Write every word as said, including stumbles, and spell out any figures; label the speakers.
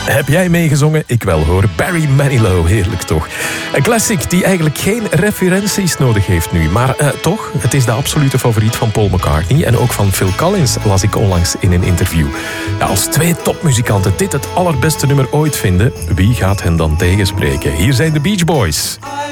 Speaker 1: Heb jij meegezongen? Ik wel hoor. Barry Manilow, heerlijk toch. Een classic die eigenlijk geen referenties nodig heeft nu. Maar uh, toch, het is de absolute favoriet van Paul McCartney. En ook van Phil Collins, las ik onlangs in een interview. Ja, als twee topmuzikanten dit het allerbeste nummer ooit vinden, wie gaat hen dan tegenspreken? Hier zijn de Beach Boys.